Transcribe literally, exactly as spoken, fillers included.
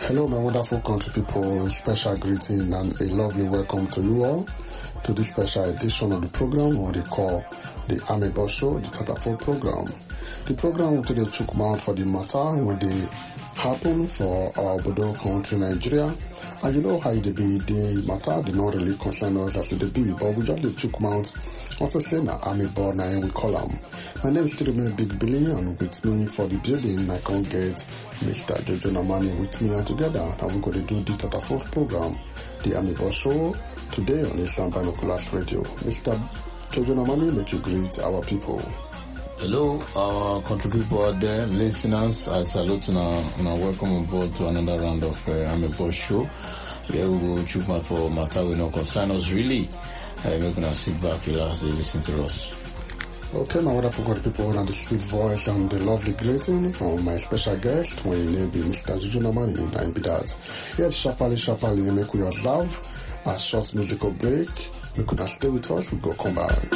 Hello, my wonderful country people. Special greeting and a lovely welcome to you all to this special edition of the program, what they call the Amebo Show, the Tatafo program. The program will today took mount for the matter when they happen for our Bodo country, Nigeria. And you know how it be, the matter did not really concern us as it be, but we just took mount. Also say na Amebo, na we call them. My name is still Big Billy, and with me for the building, I can get Mister Jojo Namani with me, and together, and we're going to do the Tatafo program, the Amebo Show, today on the Sound Binoculars Radio. Mister Jojo Namani, make you greet our people. Hello, our country people out there, listeners. I salute you and welcome aboard to another round of uh, Amebo Show. Where we will choose my for matter we no concern us really. Uh, we're gonna sit back, relax, and listen to us. Okay, my wonderful good people, and the sweet voice and the lovely greeting from my special guest, when you name be Mister Jojo Namani, and be that. Yes, sharply, sharply, make we observe a short musical break. You could not stay with us, we go come back.